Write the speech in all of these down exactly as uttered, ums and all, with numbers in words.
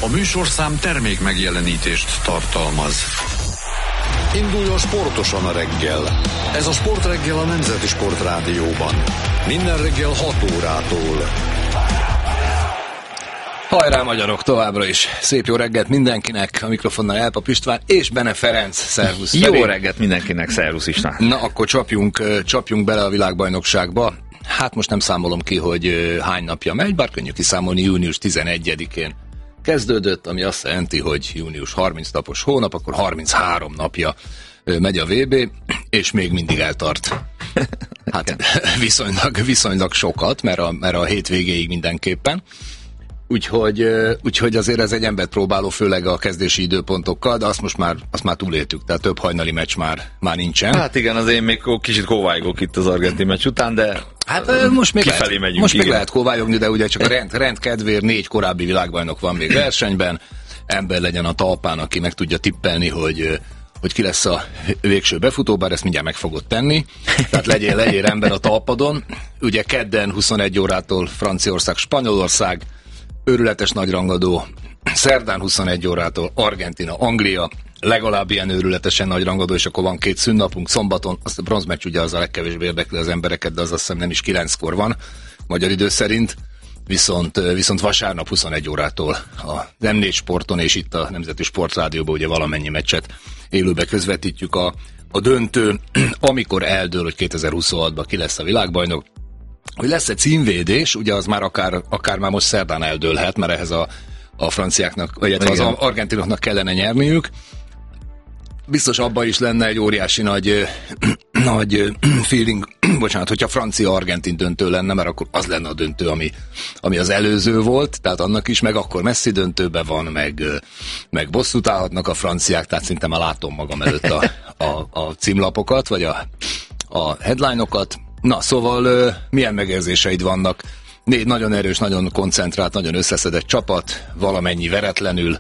A műsorszám termék megjelenítést tartalmaz. Induljon sportosan a reggel. Ez a Sportreggel a Nemzeti Sportrádióban. Minden reggel hat órától. Hajrá magyarok, továbbra is. Szép jó reggelt mindenkinek, a mikrofonnal Elpap István és Bene Ferenc. Szervusz. Jó Feri. Reggelt mindenkinek, szervusz István. Na, akkor csapjunk, csapjunk bele a világbajnokságba. Hát most nem számolom ki, hogy hány napja megy, bár könnyű kiszámolni, június tizenegyedikén kezdődött, ami azt jelenti, hogy június harminc napos hónap, akkor harminchárom napja megy a vé bé, és még mindig eltart. Hát viszonylag, viszonylag sokat, mert a, mert a hétvégéig mindenképpen. Úgyhogy, úgyhogy azért ez egy embert próbáló, főleg a kezdési időpontokkal, de azt most már, azt már túléltük, tehát több hajnali meccs már, már nincsen. Hát igen, azért én még kicsit kóvályogok itt az argentin meccs után, de hát most még kifelé lehet, megyünk. Most igen. még lehet kóvályogni, de ugye csak a rend, rend kedvéért négy korábbi világbajnok van még versenyben. Ember legyen a talpán, aki meg tudja tippelni, hogy hogy ki lesz a végső befutó, bár ezt mindjárt meg fogod tenni. Tehát legyél, legyél ember a talpadon. Ugye kedden huszonegy órától Franciaország, Spanyolország, őrületes nagyrangadó, szerdán huszonegy órától Argentina, Anglia, legalább ilyen őrületesen nagyrangadó, és akkor van két szünnapunk, szombaton, azt a bronzmeccs ugye az a legkevésbé érdekli az embereket, de az azt hiszem nem is kilenckor van, magyar idő szerint, viszont, viszont vasárnap huszonegy órától a em négy Sporton és itt a Nemzeti Sportrádióban ugye valamennyi meccset élőbe közvetítjük a, a döntő, amikor eldől, hogy kétezer-huszonhatban ki lesz a világbajnok. Hogy lesz egy címvédés, ugye az már akár, akár már most szerdán eldőlhet, mert ehhez a, a franciáknak, vagy az argentinoknak kellene nyerniük. Biztos abban is lenne egy óriási nagy, nagy feeling, bocsánat, hogyha francia-argentin döntő lenne, mert akkor az lenne a döntő, ami, ami az előző volt, tehát annak is, meg akkor Messi döntőben van, meg, meg bosszút állhatnak a franciák, tehát szinte már látom magam előtt a, a, a címlapokat, vagy a, a headline-okat. Na, szóval milyen megérzéseid vannak? Négy nagyon erős, nagyon koncentrált, nagyon összeszedett csapat, valamennyi veretlenül.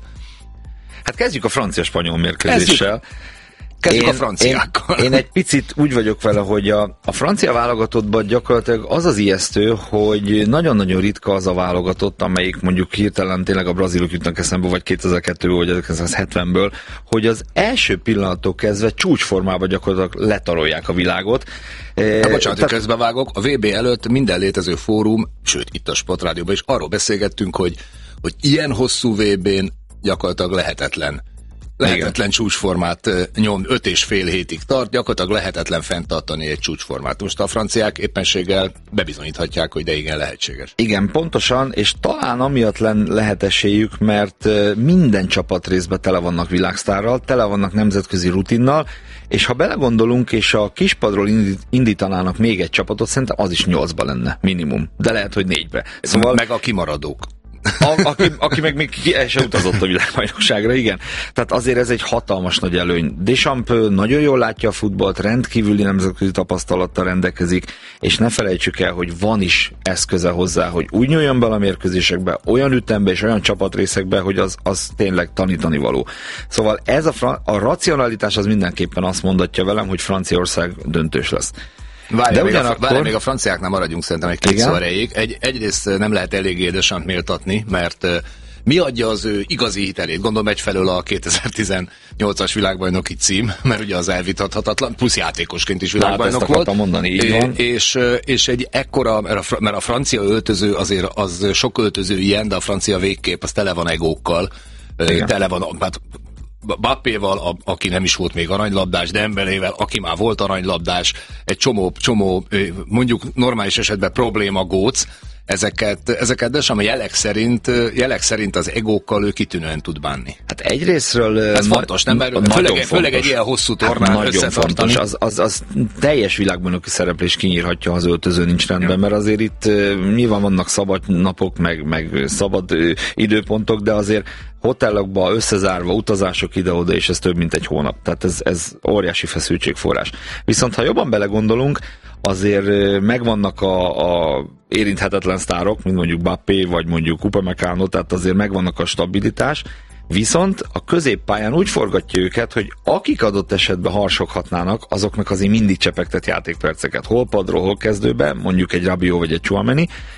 Hát kezdjük a francia-spanyol mérkőzéssel. Kezdjük én, a franciákkal. Én, én egy picit úgy vagyok vele, hogy a, a francia válogatottban gyakorlatilag az az ijesztő, hogy nagyon-nagyon ritka az a válogatott, amelyik mondjuk hirtelen tényleg a brazilok jutnak eszembe, vagy kétezer-kettőből, vagy ezerkilencszázhetvenből, hogy az első pillanattól kezdve csúcsformában gyakorlatilag letarolják a világot. Hát bocsánat, hogy közbevágok, a vé bé előtt minden létező fórum, sőt itt a Sportrádióban is arról beszélgettünk, hogy, hogy ilyen hosszú vé bén gyakorlatilag lehetetlen. Lehetetlen igen. Csúcsformát nyom, öt és fél hétig tart, gyakorlatilag lehetetlen fenntartani egy csúcsformát. Most a franciák éppenséggel bebizonyíthatják, hogy de igen, lehetséges. Igen, pontosan, és talán amiatt lehet esélyük, mert minden csapat részben tele vannak világsztárral, tele vannak nemzetközi rutinnal, és ha belegondolunk, és a kispadról indítanának még egy csapatot, szerintem az is nyolcba lenne, minimum. De lehet, hogy négybe. Szóval meg a kimaradók. A, aki, aki meg még el se utazott a világbajnokságra, igen. Tehát azért ez egy hatalmas nagy előny. Deschamps nagyon jól látja a futballt, rendkívüli nemzetközi tapasztalattal rendelkezik, és ne felejtsük el, hogy van is eszköze hozzá, hogy úgy nyúljon bele a mérkőzésekbe, olyan ütembe és olyan csapatrészekbe, hogy az, az tényleg tanítani való. Szóval ez a, fra- a racionalitás az mindenképpen azt mondatja velem, hogy Franciaország döntős lesz. Várj, de még, ugyanakkor... a, várj, még a franciáknál maradjunk szerintem egy két szó erejéig. Egy, egyrészt nem lehet elég édesant méltatni, mert uh, mi adja az ő igazi hitelét? Gondolom egyfelől a kétezer-tizennyolcas világbajnoki cím, mert ugye az elvitathatatlan, plusz játékosként is világbajnok hát volt. Mondani, így van. És, és egy ekkora, mert a, mert a francia öltöző azért az sok öltöző ilyen, de a francia végkép az tele van egókkal, igen. Tele van, hát Bappéval, a, aki nem is volt még aranylabdás, Dembelével, aki már volt aranylabdás, egy csomó, csomó mondjuk normális esetben probléma góc, ezeket, ezeket de sem a jelek szerint, jelek szerint az egókkal ő kitűnően tud bánni. Hát egyrésztről... Ez na, fontos, nem? Mert főleg, főleg egy ilyen hosszú tornán hát összetartani. Az, az, az teljes világbajnoki szereplés kinyírhatja, ha az öltöző nincs rendben, ja. Mert azért itt nyilván vannak szabad napok, meg, meg szabad időpontok, de azért hotelokba összezárva, utazások ide-oda, és ez több mint egy hónap. Tehát ez, ez óriási feszültségforrás. Viszont ha jobban belegondolunk, azért megvannak a, a érinthetetlen sztárok, mint mondjuk Bappé, vagy mondjuk Upamecano, tehát azért megvannak a stabilitás, viszont a középpályán úgy forgatja őket, hogy akik adott esetben harsoghatnának, azoknak azért mindig csepegtet játékperceket. Hol padról, hol kezdőben, mondjuk egy Rabiot vagy egy Tchouaméni,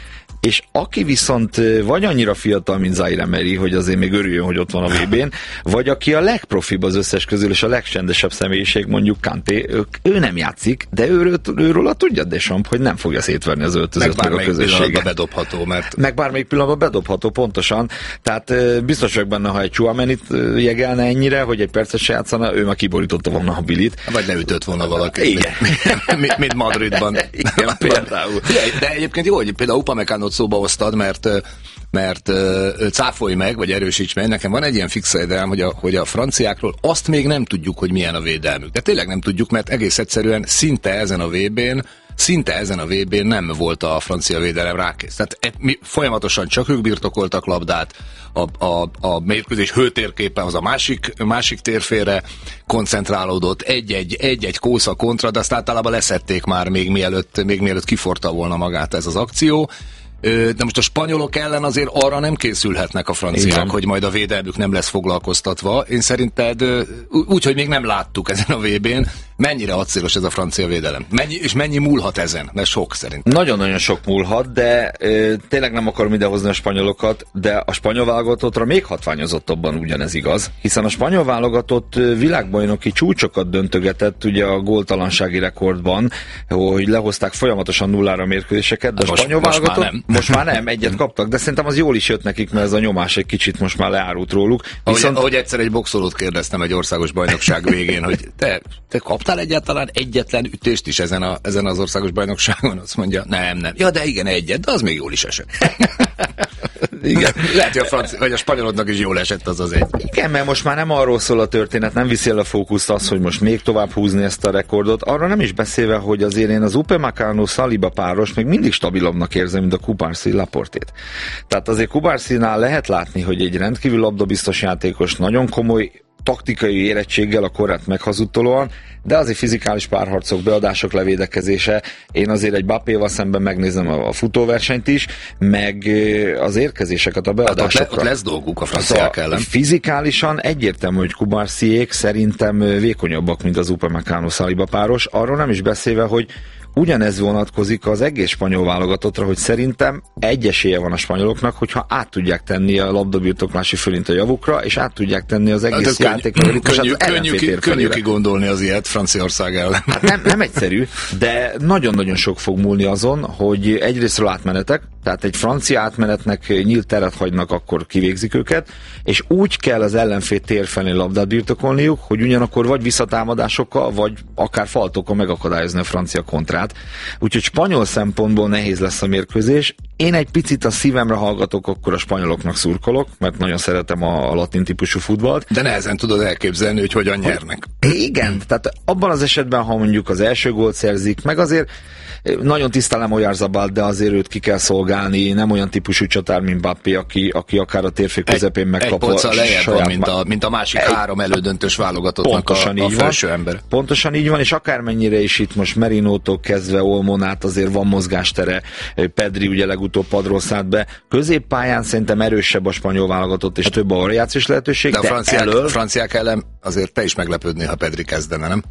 és aki viszont vagy annyira fiatal, mint Zaire Emery, hogy azért még örüljön, hogy ott van a vé bén, vagy aki a legprofibb az összes közül, és a legcsendesebb személyiség, mondjuk Kanté, ő, ő nem játszik, de őről, őről a tudja Deschamps, hogy nem fogja szétverni az öltözőt, meg, meg a közösséget. Bedobható, mert... Meg bármelyik pillanatban bedobható, pontosan. Tehát biztos vagyok benne, ha egy Tchouaménit jegelne ennyire, hogy egy percet se játszana, ő már kiborította volna a bilit. Vagy leütött volna valaki. Igen. mint, mint Madridban. Igen, például. De egyébként jó, hogy például Upamecánót szóba hoztad, mert mert uh, cáfolj meg, vagy erősíts meg. Nekem van egy ilyen fix ideám, hogy a, hogy a franciákról azt még nem tudjuk, hogy milyen a védelmük. De tényleg nem tudjuk, mert egész egyszerűen szinte ezen a vé bén Szinte ezen a vé bén nem volt a francia védelem rákész. Tehát mi folyamatosan csak ők birtokoltak labdát, a, a, a mérkőzés hőtérképe az a másik, másik térfélre koncentrálódott, egy-egy, egy-egy kósza kontra, de azt általában leszették már még mielőtt, még mielőtt kiforta volna magát ez az akció. De most a spanyolok ellen azért arra nem készülhetnek a franciák, igen, hogy majd a védelmük nem lesz foglalkoztatva. Én szerinted úgy, hogy még nem láttuk ezen a vé bén, mennyire acélos ez a francia védelem? Mennyi, és mennyi múlhat ezen? Mert sok szerintem. Nagyon-nagyon sok múlhat, de ö, tényleg nem akarom idehozni a spanyolokat, de a spanyol válogatottra még hatványozottabban ugyanez igaz, hiszen a spanyol válogatott világbajnoki csúcsokat döntögetett ugye a góltalansági rekordban, hogy lehozták folyamatosan nullára mérkőzéseket, de a most, spanyol most válogatott már nem. most már nem, egyet kaptak, de szerintem az jól is jött nekik, mert ez a nyomás egy kicsit most már leárult róluk. Viszont... Ahogy, ahogy egyszer egy boxolót kérdeztem egy országos bajnokság végén, hogy te, te kaptál egyáltalán egyetlen ütést is ezen, a, ezen az országos bajnokságon? Azt mondja, nem, nem. Ja, de igen, egyet, de az még jól is esett. Igen. Lehet, hogy a, franci, vagy a spanyolodnak is jól esett az az egy. Igen, mert most már nem arról szól a történet, nem viszi el a fókuszt az, hogy most még tovább húzni ezt a rekordot. Arra nem is beszélve, hogy azért én az Upamecano-Saliba páros még mindig stabilabbnak érzem, mint a Cubarsí-Laportét. Tehát azért Cubarsínál lehet látni, hogy egy rendkívül labdabiztos játékos, nagyon komoly taktikai érettséggel a korát meghazudtolóan, de azért fizikális párharcok, beadások, levédekezése. Én azért egy Mbappéval szemben megnézem a futóversenyt is, meg az érkezéseket, a beadásokra. Hát ott, le, ott lesz dolguk a franciák ellen. Fizikálisan egyértelmű, hogy Cubarsíék szerintem vékonyabbak, mint az Upamecano-Saliba páros. Arról nem is beszélve, hogy ugyanez vonatkozik az egész spanyol válogatottra, hogy szerintem egy esélye van a spanyoloknak, hogyha át tudják tenni a labdabirtoklási fölint a javukra, és át tudják tenni az egész hát, játékot. Könnyű, könnyű, könnyű, könnyű kigondolni az ilyet Franciaország ellen. Hát nem, nem egyszerű, de nagyon-nagyon sok fog múlni azon, hogy egyrésztről átmenetek, tehát egy francia átmenetnek nyílt teret hagynak, akkor kivégzik őket, és úgy kell az ellenfél tér felé labdát birtokolniuk, hogy ugyanakkor vagy visszatámadásokkal, vagy akár faltokkal megakadályozni a francia kontrát. Úgyhogy spanyol szempontból nehéz lesz a mérkőzés. Én egy picit a szívemre hallgatok, akkor a spanyoloknak szurkolok, mert nagyon szeretem a, a latin típusú futballt. De nehezen tudod elképzelni, hogy hogyan nyernek. Igen, tehát abban az esetben, ha mondjuk az első gólt szerzik, meg azért nagyon tisztelem Oyarzabalt, de azért őt ki kell szolgálni, nem olyan típusú csatár, mint Mbappé, aki, aki akár a térfél közepén megkapva. Egy polccal lejjebb van, mint a, mint a másik egy, három elődöntős válogatottnak a, a felső ember. Pontosan így van, és akármennyire is itt most Merinótól kezdve Olmon át azért van mozgástere, Pedri ugye legutóbb padról szállt be. Középpályán szerintem erősebb a spanyol válogatott, és több a variációs lehetőség. De a franciák, elől... franciák ellen azért te is meglepődnél, ha Pedri kezdene, nem?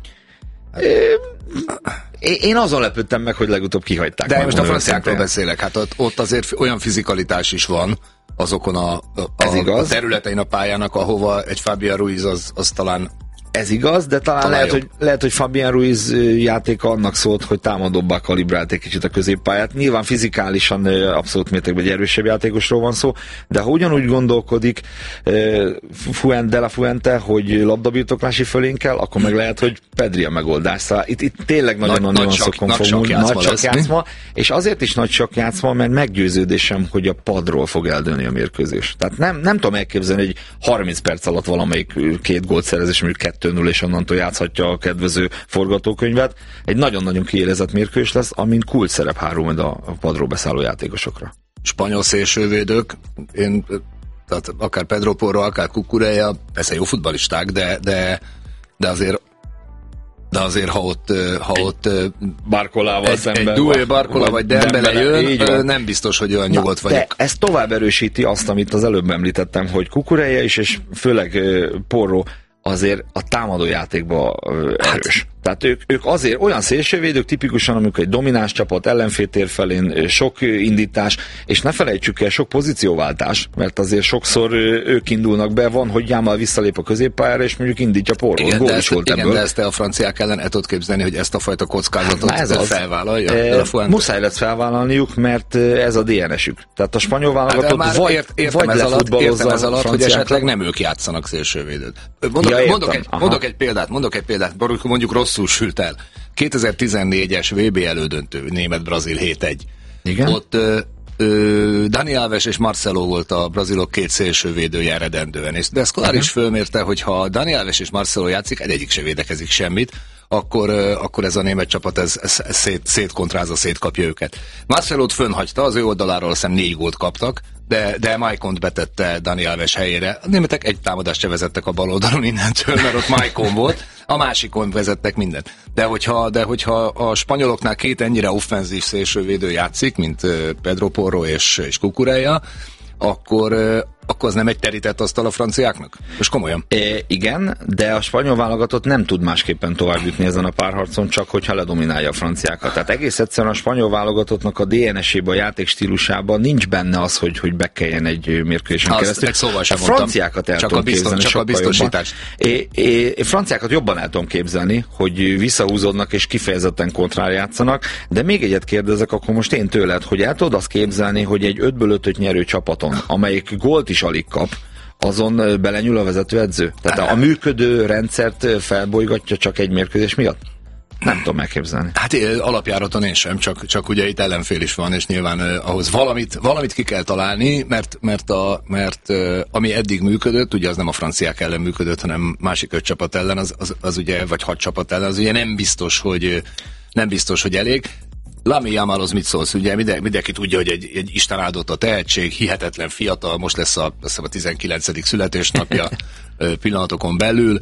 Én azon lepődtem meg, hogy legutóbb kihagyták. De most a franciákról beszélek, hát ott, ott azért olyan fizikalitás is van azokon a, a, a, a területein a pályának, ahova egy Fabián Ruiz az, az talán... Ez igaz, de talán, talán lehet, hogy, lehet, hogy Fabián Ruiz játéka annak szólt, hogy támadóbbá kalibrált egy kicsit a középpályát. Nyilván fizikálisan abszolút mértékben egy erősebb játékosról van szó, de ha ugyanúgy gondolkodik Fuente, de la Fuente, hogy labdabirtoklási fölén kell, akkor meg lehet, hogy Pedri a megoldás. Szóval itt, itt tényleg nagyon nagy szokon fog múlni. Nagy sakjátszma, és azért is nagy sakjátszma, mert meggyőződésem, hogy a padról fog eldőlni a mérkőzés. Tehát nem, nem tudom elképzelni, hogy harminc perc alatt valamelyik két gólt szerezés, mondjuk kettő null, és onnantól játszhatja a kedvező forgatókönyvet. Egy nagyon-nagyon kiélezett mérkőzés lesz, amin kult szerep hárul majd a padról beszálló játékosokra. Spanyol szélsővédők, én, tehát akár Pedro Porro, akár Cucurella, persze jó futballisták, de, de, de azért de azért, ha ott, ha ott Barcolával egy, szemben egy Doué Barcola vagy Dembele jön, nem biztos, hogy olyan nyugodt vagyok. De ez tovább erősíti azt, amit az előbb említettem, hogy Cucurella is, és főleg Porro azért a támadójátékban erős. Tehát ők, ők azért olyan szélsővédők tipikusan, amikor egy domináns csapat ellenféltér felén sok indítás, és ne felejtsük el, sok pozícióváltás, mert azért sokszor ők indulnak be, van, hogy Jámmal visszalép a középpályára, és mondjuk indítja Porról. Gól is volt igen, ebből. De ezt a franciák ellen el tudod képzelni, hogy ezt a fajta kockázatot ez az. felvállalja? E, muszáj lesz felvállalniuk, mert ez a dé en es-ük. Tehát a spanyol válogatott hát, vagy, ért, értem vagy ez alatt, értem ez alatt, hogy esetleg nem ők játszanak szélsővédőt. Mondok, ja, mondok, egy, mondok egy példát, mondok egy példát, mondjuk rosszul sült el. kétezer-tizennégyes vé bé elődöntő, Német-Brazil hét egy. Igen? Ott ö, ö, Dani Alves és Marcelo volt a brazilok két szélsővédője eredendően. És de Scolari uh-huh. is fölmérte, hogy ha Dani Alves és Marcelo játszik, egyik se védekezik semmit, akkor, akkor ez a német csapat ez, ez, ez szét, szétkontrázza, szétkapja őket. Marcelót fönnhagyta, az ő oldaláról szem négy gólt kaptak, de, de Maicont betette Dani Alves helyére. A németek egy támadást se vezettek a bal oldalon innentől, mert ott Maicon volt, a másikon vezettek mindent. De hogyha, de hogyha a spanyoloknál két ennyire offenzív szélsővédő játszik, mint Pedro Porro és, és Cucurella, akkor, akkor az nem egy terített asztal a franciáknak? Most komolyan. E, igen, de a spanyol válogatott nem tud másképpen tovább jutni ezen a párharcon, csak hogyha ledominálja a franciákat. Tehát egész egyszerűen a spanyol válogatottnak a dé en es-ébe, a játékstílusában nincs benne az, hogy, hogy bekeljen egy mérkőzésen keresztül. Szóval sem a franciákat el csak tudom a biztos, képzelni csak a biztosítás. É, é, é, franciákat jobban el tudom képzelni, hogy visszahúzódnak és kifejezetten kontrál játszanak, de még egyet kérdezek, akkor most én tőled, hogy el tudod azt képzelni, hogy egy ötből ötöt nyerő csapaton, amelyik gólt is alig kap, azon belenyúl a vezetőedző? Tehát a működő rendszert felbolygatja csak egy mérkőzés miatt? Nem tudom megképzelni. Hát alapjáraton én sem, csak, csak ugye itt ellenfél is van, és nyilván uh, ahhoz valamit, valamit ki kell találni, mert, mert, a, mert uh, ami eddig működött, ugye az nem a franciák ellen működött, hanem másik öt csapat ellen, az, az, az ugye, vagy hat csapat ellen, az ugye nem biztos, hogy, nem biztos, hogy elég. Lamine Yamalhoz mit szólsz? Ugye minden, mindenki tudja, hogy egy, egy Isten áldott a tehetség, hihetetlen fiatal, most lesz a, a tizenkilencedik születésnapja pillanatokon belül,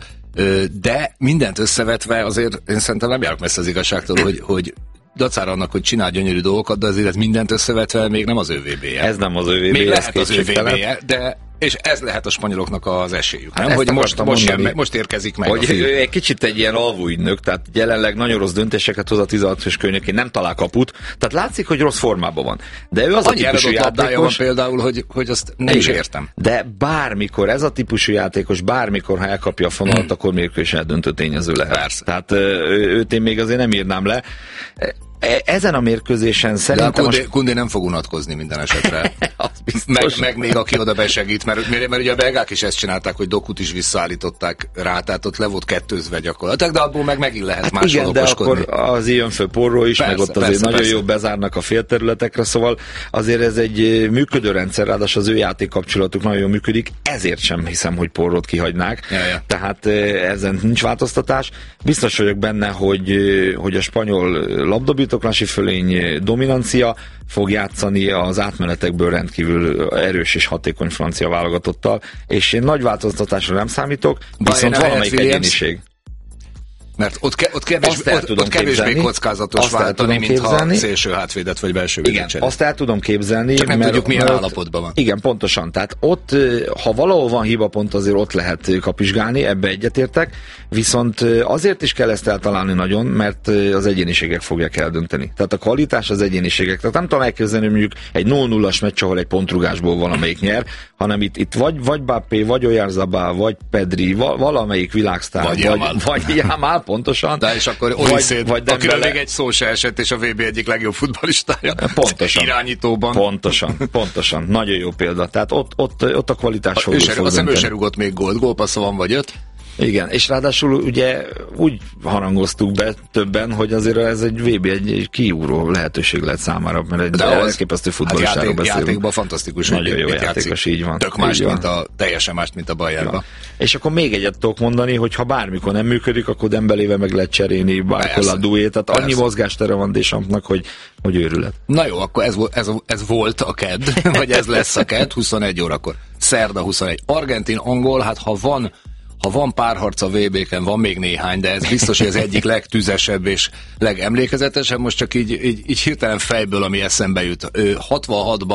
de mindent összevetve azért én szerintem nem járok messze az igazságtól, hogy, hogy dacára annak, hogy csinál gyönyörű dolgokat, de azért mindent összevetve még nem az ő vé bé-je. Ez nem az ő vé bé-je. Még lehet az ő vé bé-je, de és ez lehet a spanyoloknak az esélyük, nem? Hát hogy most, most, jön, most érkezik meg hogy a film. Egy kicsit egy ilyen alvóügynök, tehát jelenleg nagyon rossz döntéseket hoz a tizenhatos környékén, nem talál kaput, tehát látszik, hogy rossz formában van. De ő az annyi a típusú játékos, van például, hogy, hogy azt nem is értem. De bármikor ez a típusú játékos, bármikor, ha elkapja a fonalat, hmm. akkor mégis eldöntő tényező lehet. Persze. Tehát őt én még azért nem írnám le. Ezen a mérkőzésen szerintem... De a Kundé, most... Kundé nem fog unatkozni minden esetre. meg, meg még aki oda besegít, mert, mert, mert ugye a belgák is ezt csinálták, hogy Dokut is visszaállították rá, tehát ott le volt kettőzve gyakorlatilag, de abból meg megint lehet hát máshol igen, okoskodni. De akkor az jön föl Porró is, persze, meg ott azért persze, nagyon persze. jó bezárnak a félterületekre, szóval azért ez egy működő rendszer, ráadásul az ő játékkapcsolatuk nagyon jól működik, ezért sem hiszem, hogy Porrót kihagynák. Ja, ja. Tehát ezen nincs változtatás. Biztos vagyok benne, hogy, hogy a spanyol labdabirtoklási fölény dominancia fog játszani az átmenetekből rendkívül erős és hatékony francia válogatottal, és én nagy változtatásra nem számítok, viszont valamelyik egyéniség. Mert ott, ke, ott, kevés, ott, ott kevésbé kockázatos azt váltani, mintha szélső hátvédet vagy belső védőt cserélni. Azt el tudom képzelni. Csak nem mert, tudjuk, milyen mert, állapotban van. Igen, pontosan. Tehát ott, ha valahol van hibapont, azért ott lehet kapizsgálni, ebbe egyetértek, viszont azért is kell ezt eltalálni nagyon, mert az egyéniségek fogják eldönteni. Tehát a kvalitás az egyéniségek. Tehát nem tudom elképzelni, mondjuk egy nulla nullas meccs, ahol egy pontrugásból valamelyik nyer, hanem itt, itt vagy, vagy Mbappé, vagy Oyarzabal, vagy Pedri, valamelyik világsztár, vagy, vagy, vagy Yamal, pontosan. De és akkor Oliszét, akiről még egy szó se esett, és a vé bé egyik legjobb futballistája. Pontosan. Irányítóban. Pontosan, pontosan. Nagyon jó példa. Tehát ott, ott, ott a kvalitás fog dönteni. Azt hiszem ő se rúgott még gólt. Gólpassza van vagy öt. Igen, és ráadásul ugye úgy harangoztuk be többen, hogy azért ez egy vé bé egy, egy kiugró lehetőség lehet számára, mert egy elképesztő futballistáról hát játék, beszélünk. Játékban fantasztikus, nagyon hogy jó mit játékos, játszik. így van. Tök más, így mint van. a, teljesen más, mint a Bayernban. És akkor még egyet tudok mondani, hogy ha bármikor nem működik, akkor Dembelével meg lehet cserélni Barcola Doué, tehát annyi mozgástere van Dechampsnak, hogy, hogy őrület. Na jó, akkor ez, ez, ez volt a kedd, vagy ez lesz a kedd, huszonegy órakor. Szerda huszonegy. Argentin, angol, hát ha van Ha van párharc a vé bé-ken, van még néhány, de ez biztos, hogy az egyik legtüzesebb és legemlékezetesebb. Most csak így, így, így hirtelen fejből, ami eszembe jut. hatvanhatban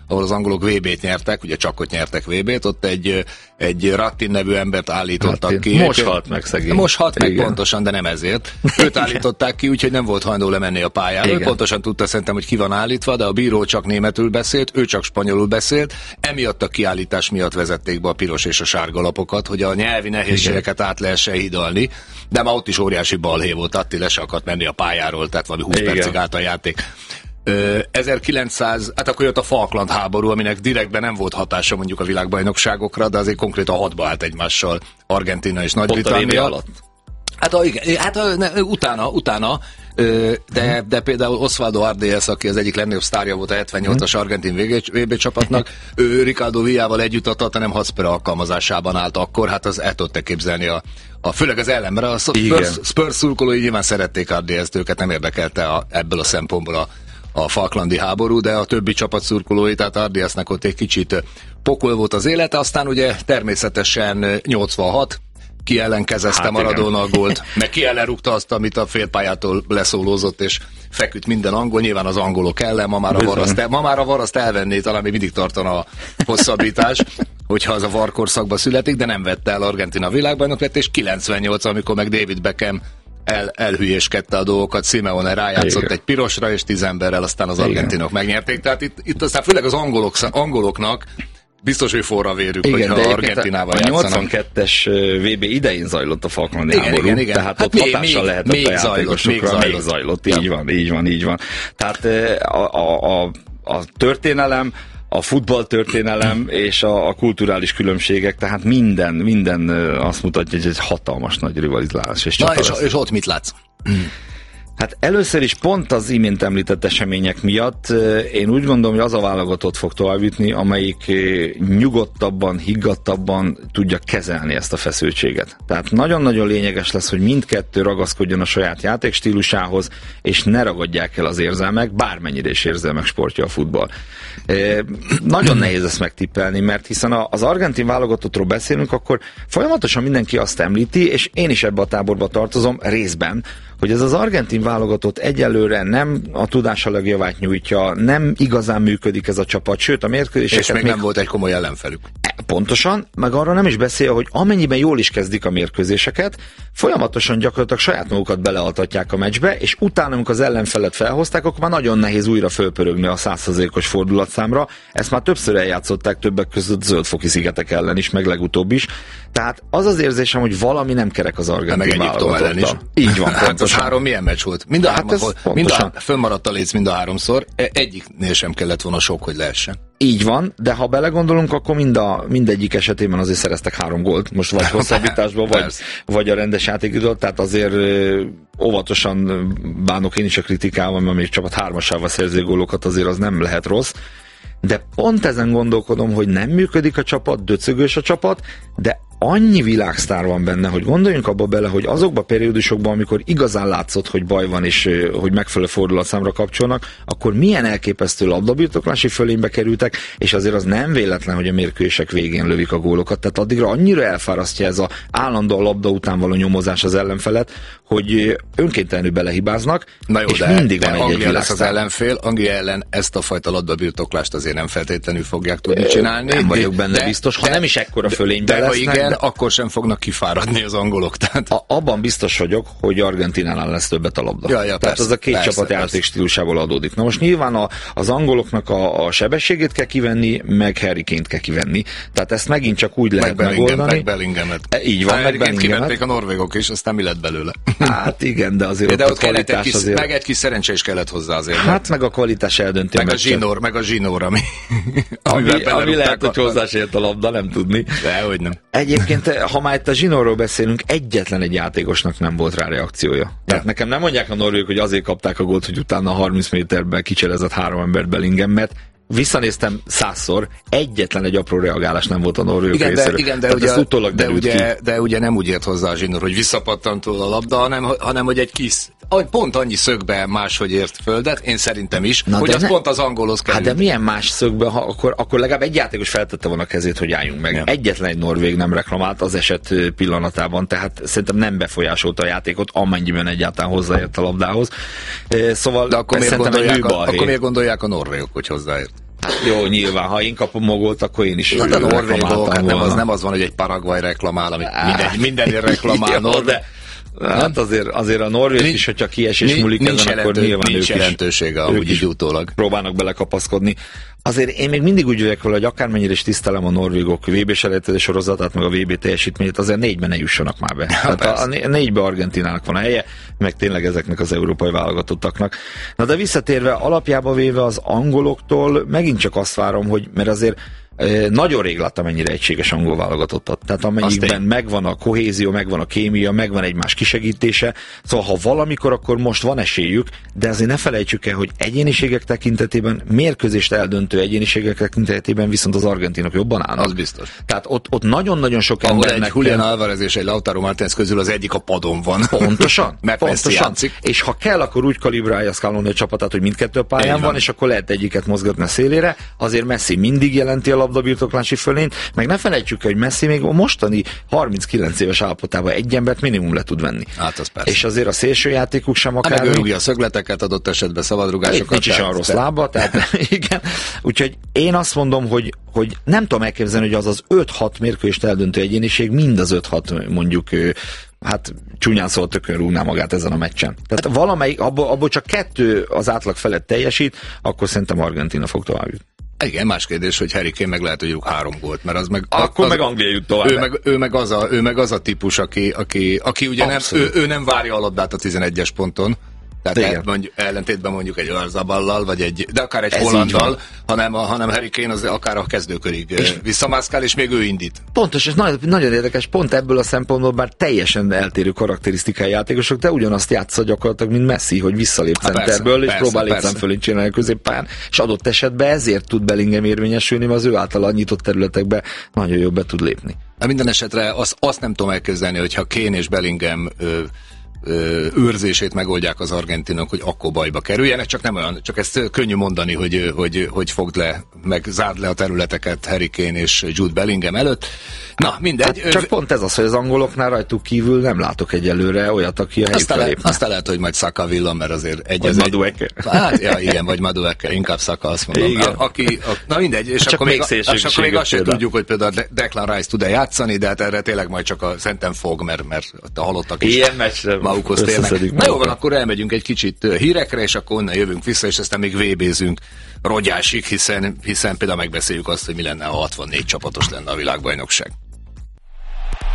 ahol az angolok vé bét nyertek, ugye csak ott nyertek vé bét, ott egy, egy Rattin nevű embert állítottak Rattin. ki. Most halt meg szegény. Most halt meg pontosan, de nem ezért. Őt állították ki, úgyhogy nem volt hajlandó lemenni a pályára. Ő pontosan tudta szerintem, hogy ki van állítva, de a bíró csak németül beszélt, ő csak spanyolul beszélt. Emiatt a kiállítás miatt vezették be a piros és a sárga lapokat, hogy a nyelvi nehézségeket át lehessen hidalni. De már ott is óriási balhé volt, Atti le se akart menni a pályáról, tehát valami húsz percig állt a játék. ezerkilencszáz, hát akkor jött a Falkland háború, aminek direktben nem volt hatása mondjuk a világbajnokságokra, de azért konkrétan hadba állt egymással Argentína és Nagy-Britannia alatt. Hát, a, igen, hát a, ne, utána, utána, de, de például Osvaldo Ardiles, aki az egyik legnagyobb sztárja volt a hetvennyolcas argentin vé bé csapatnak, ő Ricardo Villával együtt a Tottenham Hotspur alkalmazásában állt akkor, hát az el tudta képzelni a, a főleg az ellenben, a Spurs, Spurs szurkolói nyilván szerették Ardiles-t, őket nem érdekelte a, ebből a szempontból a a falklandi háború, de a többi csapat szurkolói, tehát Ardilesnek ott egy kicsit pokol volt az élete, aztán ugye természetesen nyolcvanhat, ki ellen kezezte hát Maradona a gólt, meg ki ellen rúgta azt, amit a félpályától leszólózott, és feküdt minden angol, nyilván az angolok ellen, ma már a var azt, ma már a var azt elvenné, talán még mindig tartana a hosszabbítás, hogyha az a var korszakban születik, de nem vette el Argentina világbajnok lett, és kilencvennyolc, amikor meg David Beckham El, elhülyéskedte a dolgokat, Simeone rájátszott Igen. egy pirosra, és tíz emberrel aztán az argentinok Igen. megnyerték. Tehát itt, itt aztán főleg az angolok, angoloknak biztos, hogy forra vérük, igen, hogyha Argentinával játszanak. A nyolcvankettes vé bé idején zajlott a falklandi igen, háború, igen, igen. tehát hát ott még, hatással még, lehetett még a játékosokra, zajlott, még zajlott, ja. így van, így van, így van. Tehát a, a, a, a történelem, a futballtörténelem és a, a kulturális különbségek, tehát minden, minden azt mutatja, hogy egy hatalmas nagy rivalizálás. És, Na és, és ott mit látsz? Hát először is pont az imént említett események miatt én úgy gondolom, hogy az a válogatott fog továbbjutni, amelyik nyugodtabban, higgadtabban tudja kezelni ezt a feszültséget. Tehát nagyon-nagyon lényeges lesz, hogy mindkettő ragaszkodjon a saját játékstílusához, és ne ragadják el az érzelmek, bármennyire is érzelmek sportja a futball. Nagyon nehéz ezt megtippelni, mert hiszen az argentin válogatottról beszélünk, akkor folyamatosan mindenki azt említi, és én is ebbe a táborba tartozom részben, hogy ez az argentin válogatott egyelőre nem a tudása legjavát nyújtja, nem igazán működik ez a csapat, sőt a mérkőzéseket... És még, még nem volt egy komoly ellenfelük. Pontosan, meg arra nem is beszél, hogy amennyiben jól is kezdik a mérkőzéseket, folyamatosan gyakorlatilag saját magukat belealtatják a meccsbe, és utána, amikor az ellenfelet felhozták, akkor már nagyon nehéz újra fölpörögni a száz százalékos fordulatszámra. Ezt már többször eljátszották, többek között Zöldfoki szigetek ellen is, meg legutóbb is. Tehát az az érzésem, hogy valami nem kerek az argentin válogatottal. Így van, hát az három milyen meccs volt? Mind a hát három, mind a, fönnmaradt a léc mind a háromszor, egyiknél sem kellett volna sok, hogy lehessen. Így van, de ha belegondolunk, akkor mind a, mindegyik esetében azért szereztek három gólt, most vagy hosszabbításban, vagy, vagy a rendes játékidőt, tehát azért ö, óvatosan bánok én is a kritikával, mert még csapat hármasával szerző gólokat azért az nem lehet rossz, de pont ezen gondolkodom, hogy nem működik a csapat, döcögős a csapat, de annyi világsztár van benne, hogy gondoljunk abba bele, hogy azokban a periódusokban, amikor igazán látszott, hogy baj van, és hogy megfelelő fordulatszámra kapcsolnak, akkor milyen elképesztő labdabirtoklási fölénybe kerültek, és azért az nem véletlen, hogy a mérkőzések végén lövik a gólokat. Tehát addigra annyira elfárasztja ez a állandó a labda után való nyomozás az ellenfelet, hogy önkéntelenül belehibáznak, Na jó, és de, mindig de van Anglia egy-egy lesz az ellenfél, Anglia ellen ezt a fajta labdabirtoklást azért nem feltétlenül fogják tudni csinálni. Nem vagyok benne de, biztos, ha de, nem is ekkora fölényben de, lesznek. De ha igen, akkor sem fognak kifáradni az angolok. Tehát... A, abban biztos vagyok, hogy Argentinánál lesz többet a labda. Ja, ja, Tehát persze, az a két persze, csapat játék stílusából adódik. Na most nyilván a, az angoloknak a, a sebességét kell kivenni, meg Harry Kane-t kell kivenni. Tehát ezt megint csak úgy lehet meg megoldani. Meg Bellinghamet. E, így van, meg Bellinghamet. Kivették a norvégok is, aztán mi lett belőle? Hát igen, de azért de ott, ott a kvalitás egy kis, azért... meg egy kis szerencse is kellett hozzá azért. Hát meg a kvalitás eldönti. Meg a zsinór, meg a zsinór, ami... ami, ami lehet, hogy hozzásért a labda, nem tudni. Dehogy nem. Egyébként, ha már itt a zsinórról beszélünk, egyetlen egy játékosnak nem volt rá reakciója. Tehát ja. nekem nem mondják a norvégok, hogy azért kapták a gólt, hogy utána a harminc méterben kicserezett három embert Bellingham, mert visszanéztem százszor, egyetlen egy apró reagálás nem volt a norvégok részéről. Igen, de, ugye, de, ugye, de ugye nem úgy ért hozzá a zsinór, hogy visszapattant tőle a labda, hanem, hanem hogy egy kis, pont annyi szögbe máshogy ért földet, én szerintem is, Na, hogy az ne, pont az angolhoz került. Hát de milyen más szögbe, ha akkor, akkor legalább egy játékos feltette volna a kezét, hogy álljunk meg. Ja. Egyetlen egy norvég nem reklamált az eset pillanatában, tehát szerintem nem befolyásolta a játékot, amennyiben egyáltalán hozzáért a labdához. Szóval de akkor miért, gondolják a, akkor miért gondolják a norvégok, hogy hozzáért? Jó, nyilván, ha én kapom a gólt, akkor én is hát a norvégok, hát nem az, nem az van, hogy egy Paraguay reklamál, amit minden, mindenért reklamálod, de hát azért, azért a norvég is, hogyha kiesés múlik ezen, jelentő, akkor nyilván nincs ők jelentősége, is, ahogy így utólag próbálnak belekapaszkodni. Azért én még mindig úgy vagyok, hogy akármennyire is tisztelem a norvégok vé bé selejtező sorozatát, meg a vé bé teljesítményét, azért négyben ne jussanak már be. Hát a, a négybe Argentinának van a helye, meg tényleg ezeknek az európai válogatottaknak. Na de visszatérve, alapjába véve az angoloktól megint csak azt várom, hogy mert azért nagyon rég láttam ennyire egységes angol válogatottat. Tehát amennyiben megvan a kohézió, megvan a kémia, megvan egymás kisegítése. Szóval ha valamikor, akkor most van esélyük, de azért ne felejtsük el, hogy egyéniségek tekintetében, mérkőzést eldöntő egyéniségek tekintetében viszont az argentinok jobban állnak. Az biztos. Tehát ott, ott nagyon-nagyon sok ahol embernek... egy Julián Álvarez és egy Lautaro Martínez közül az egyik a padon van. Pontosan. Mert pontosan. És ha kell, akkor úgy kalibrálja Scaloni a csapatát, hogy mindkettő a pályán van, és akkor lehet egyiket mozgatni a szélére. Azért Messi mindig jelenti a labdabirtoklási fölényt, meg ne felejtsük el, hogy Messi még a mostani harminckilenc éves állapotában egy embert minimum le tud venni. Hát az persze. És azért a szélsőjátékuk sem akár... Hát meg a szögleteket, adott esetben szabadrugásokat. Nincs is olyan rossz lába, tehát igen. Úgyhogy én azt mondom, hogy, hogy nem tudom elképzelni, hogy az az öt-hat mérkőzést eldöntő egyéniség mind az öt-hat mondjuk hát csúnyán szóval tökön rúgná magát ezen a meccsen. Tehát hát, valamelyik, abból, abból csak kettő az átlag felett teljesít, akkor szerintem Argentína fog tovább jutni. Igen, más kérdés, hogy Harry Kane meg lehet, hogy rúg három gólt, mert az meg... Akkor az, meg Anglia jut tovább. Ő meg, ő meg, az, a, ő meg az a típus, aki, aki, aki ugye nem, ő, ő nem várja a labdát a tizenegyes ponton, tehát mondjuk, ellentétben mondjuk egy Oyarzaballal, vagy egy, de akár egy ez Hollanddal, hanem, a, hanem Harry Kane az akár a kezdőkörig visszamászkál, és még ő indít. Pontos, és nagyon, nagyon érdekes, pont ebből a szempontból bár teljesen eltérő karakterisztikai játékosok, de ugyanazt játsza gyakorlatilag, mint Messi, hogy visszalép centerből, és próbál létszám fölé csinálni a középpályán, és adott esetben ezért tud Bellingham érvényesülni, mert az ő által nyitott területekbe nagyon jól be tud lépni. De minden esetre azt, azt nem tudom elképzelni, hogyha Kane és Bellingham ö, őrzését megoldják az argentinok, hogy akkor bajba kerüljenek, csak nem olyan, csak ezt könnyű mondani, hogy, hogy, hogy fogd le, meg zárd le a területeket Harry Kane és Jude Bellingham előtt. Na, mindegy. Hát csak pont ez az, hogy az angoloknál rajtuk kívül nem látok egyelőre olyat, aki a helyükre lépne. Aztán lehet, hogy majd Saka Villa, mert azért egy... Vagy Madueke. Hát, ja, igen, vagy Madueke, inkább Saka, azt mondom. Igen. A, aki, a, na mindegy, és csak akkor még, még, és akkor még azt sem tudjuk, hogy például Declan Rice tud-e játszani, de hát erre tényleg majd csak a szenten fog, mert, mert a halottak is magukhoz térnek. Na jó van, akkor elmegyünk egy kicsit hírekre, és akkor onnan jövünk vissza, és aztán még vébézünk rogyásig, hiszen, hiszen például megbeszéljük azt, hogy mi lenne, ha hatvannégy csapatos lenne a világbajnokság.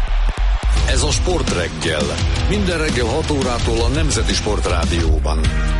Ez a Sportreggel. Minden reggel hat órától a Nemzeti Sportrádióban.